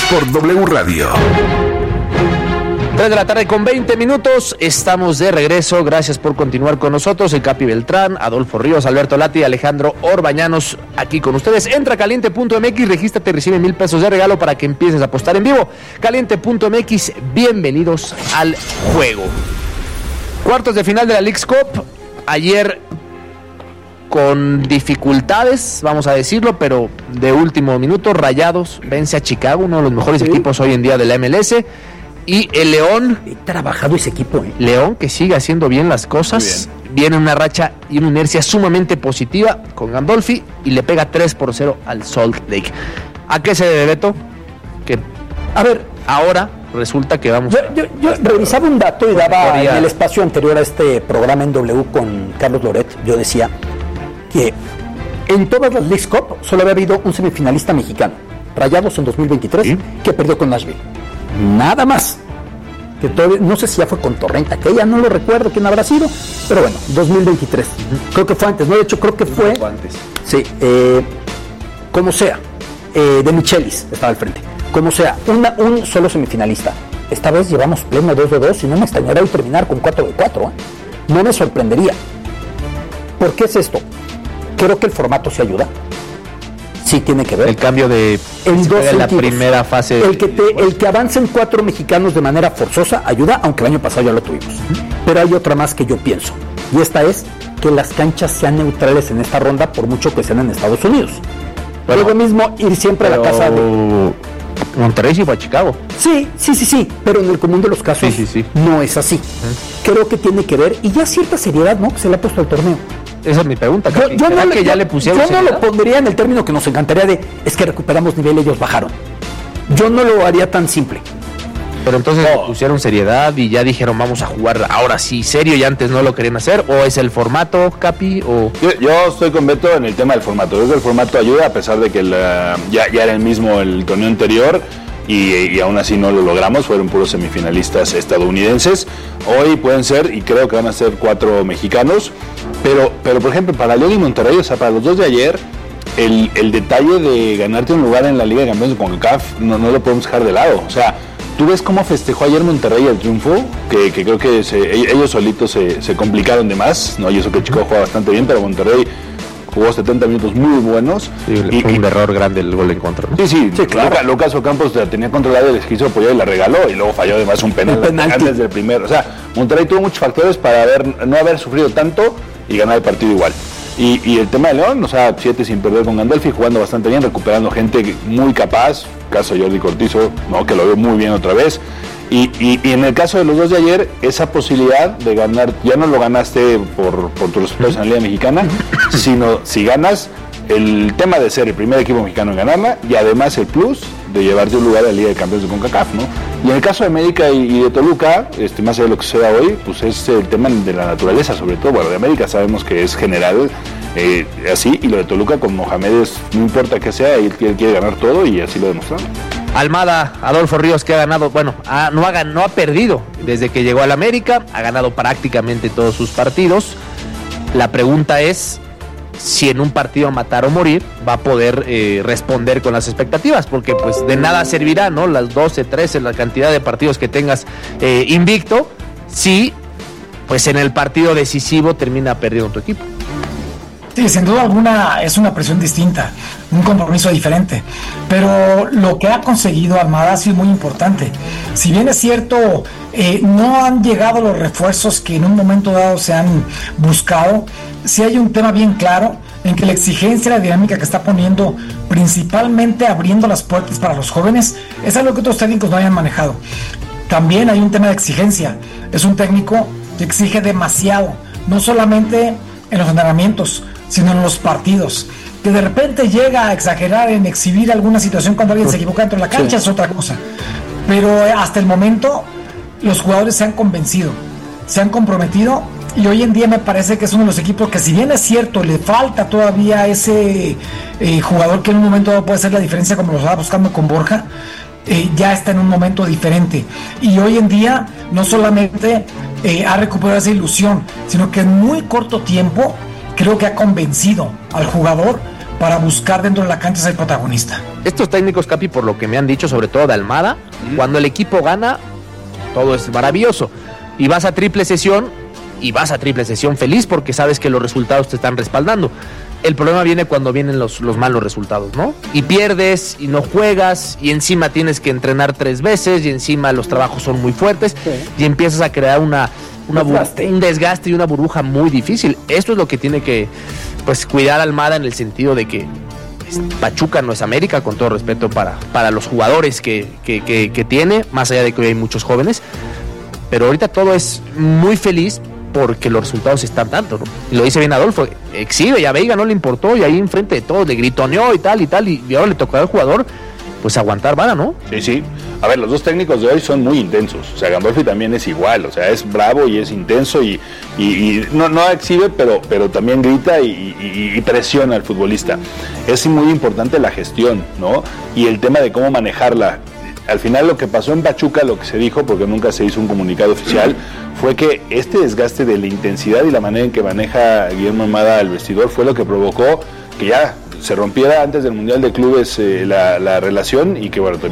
por W Radio. 3 de la tarde con 20 minutos, estamos de regreso, gracias por continuar con nosotros, el Capi Beltrán, Adolfo Ríos, Alberto Lati y Alejandro Orbañanos aquí con ustedes. Entra a caliente.mx, regístrate y recibe $1,000 de regalo para que empieces a apostar en vivo. Caliente.mx, bienvenidos al juego. Cuartos de final de la Leagues Cup, ayer con dificultades, vamos a decirlo, pero de último minuto, Rayados vence a Chicago, uno de los mejores equipos hoy en día de la MLS. Y el León, he trabajado ese equipo, León, que sigue haciendo bien las cosas, viene una racha y una inercia sumamente positiva con Gandolfi y le pega 3-0 al Salt Lake. ¿A qué se debe, Beto? Que, a ver, ahora resulta que vamos... Yo revisaba un dato y daba en el espacio anterior a este programa en W con Carlos Loret, yo decía que en todas las Leagues Cup solo había habido un semifinalista mexicano, Rayados en 2023, ¿sí?, que perdió con Nashville. Nada más. Que todavía, no sé si ya fue con Torrenta, que ya no lo recuerdo quién habrá sido, pero bueno, 2023. Creo que fue antes, ¿no? De hecho, creo que fue antes. Sí, como sea, de Michelis estaba al frente. Como sea, un solo semifinalista. Esta vez llevamos pleno 2-2 y no me extrañaría hoy terminar con 4-4. No me sorprendería. ¿Por qué es esto? Creo que el formato se ayuda. Sí tiene que ver. El cambio de la primera fase. El que avancen 4 mexicanos de manera forzosa ayuda, aunque el año pasado ya lo tuvimos. Pero hay otra más que yo pienso. Y esta es que las canchas sean neutrales en esta ronda, por mucho que sean en Estados Unidos. Bueno, luego mismo ir siempre a la casa de... Monterrey sí fue a Chicago. Sí. Pero en el común de los casos no es así. Creo que tiene que ver, y ya cierta seriedad, ¿no?, que se le ha puesto al torneo. Esa es mi pregunta. Yo no lo pondría en el término que nos encantaría de es que recuperamos nivel, ellos bajaron. Yo no lo haría tan simple. Pero entonces pusieron seriedad y ya dijeron vamos a jugar ahora sí serio y antes no lo querían hacer, o es el formato, Capi, o... Yo estoy con Beto en el tema del formato. Creo que el formato ayuda, a pesar de que ya era el mismo el torneo anterior. Y aún así no lo logramos, fueron puros semifinalistas estadounidenses. Hoy pueden ser, y creo que van a ser 4 mexicanos, pero por ejemplo para León y Monterrey, o sea, para los dos de ayer, el detalle de ganarte un lugar en la Liga de Campeones con CACAF no lo podemos dejar de lado. O sea, tú ves cómo festejó ayer Monterrey el triunfo, que creo que ellos solitos se complicaron de más, ¿no? Y eso que Chicago juega bastante bien, pero Monterrey jugó 70 minutos muy buenos. Sí, fue un error grande el gol en contra, ¿no? Sí, claro. Lucas Ocampos la tenía controlada y les quiso apoyar y la regaló, y luego falló además un penal antes del primero. O sea, Monterrey tuvo muchos factores para no haber sufrido tanto y ganar el partido igual. Y el tema de León, o sea, 7 sin perder con Gandolfi, jugando bastante bien, recuperando gente muy capaz, caso de Jordi Cortizo, ¿no?, que lo veo muy bien otra vez. Y en el caso de los dos de ayer, esa posibilidad de ganar, ya no lo ganaste por tus resultados en la Liga Mexicana, sino si ganas, el tema de ser el primer equipo mexicano en ganarla, y además el plus de llevarte un lugar a la Liga de Campeones de CONCACAF, ¿no? Y en el caso de América y de Toluca, más allá de lo que suceda hoy, pues es el tema de la naturaleza, sobre todo. Bueno, de América sabemos que es general, así, y lo de Toluca con Mohamed no importa que sea, él quiere ganar todo y así lo demostró. Almada, Adolfo Ríos, que ha ganado, no ha perdido desde que llegó al América, ha ganado prácticamente todos sus partidos. La pregunta es si en un partido a matar o morir va a poder responder con las expectativas, porque pues de nada servirá, ¿no?, las 12, 13, la cantidad de partidos que tengas invicto, si pues en el partido decisivo termina perdiendo tu equipo. Sí, sin duda alguna es una presión distinta, un compromiso diferente, pero lo que ha conseguido Almada ha sido muy importante. Si bien es cierto, no han llegado los refuerzos que en un momento dado se han buscado, sí hay un tema bien claro en que la exigencia, la dinámica que está poniendo, principalmente abriendo las puertas para los jóvenes, es algo que otros técnicos no hayan manejado. También hay un tema de exigencia, es un técnico que exige demasiado, no solamente en los entrenamientos, sino en los partidos. Que de repente llega a exagerar en exhibir alguna situación cuando alguien se equivoca dentro de la cancha, sí, es otra cosa. Pero hasta el momento los jugadores se han convencido, se han comprometido, y hoy en día me parece que es uno de los equipos que, si bien es cierto, le falta todavía ese jugador que en un momento dado puede hacer la diferencia, como lo estaba buscando con Borja, ya está en un momento diferente. Y hoy en día no solamente ha recuperado esa ilusión, sino que en muy corto tiempo creo que ha convencido al jugador para buscar dentro de la cancha ser protagonista. Estos técnicos, Capi, por lo que me han dicho, sobre todo de Almada, cuando el equipo gana, todo es maravilloso. Y vas a triple sesión feliz porque sabes que los resultados te están respaldando. El problema viene cuando vienen los malos resultados, ¿no? Y pierdes y no juegas y encima tienes que entrenar 3 veces y encima los trabajos son muy fuertes y empiezas a crear un desgaste y una burbuja muy difícil. Esto es lo que tiene que cuidar Almada, en el sentido de que Pachuca no es América, con todo respeto para los jugadores que tiene, más allá de que hoy hay muchos jóvenes, pero ahorita todo es muy feliz porque los resultados están dando, ¿no? Y lo dice bien Adolfo, exhibe, y a Veiga no le importó, y ahí enfrente de todos le gritoneó y tal, y ahora le tocó al jugador aguantar vara, ¿no? Sí. A ver, los dos técnicos de hoy son muy intensos. O sea, Gandolfi también es igual, o sea, es bravo y es intenso y no exhibe, pero también grita y presiona al futbolista. Es muy importante la gestión, ¿no? Y el tema de cómo manejarla. Al final lo que pasó en Pachuca, lo que se dijo, porque nunca se hizo un comunicado oficial, fue que este desgaste de la intensidad y la manera en que maneja Guillermo Almada el vestidor fue lo que provocó que ya se rompiera antes del Mundial de Clubes la relación y que, bueno,